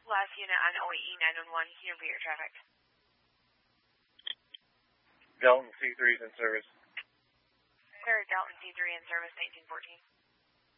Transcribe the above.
Last unit on OAE 911, here for your traffic. Delton C3 is in service. Sir, Delton C3 in service, 1914.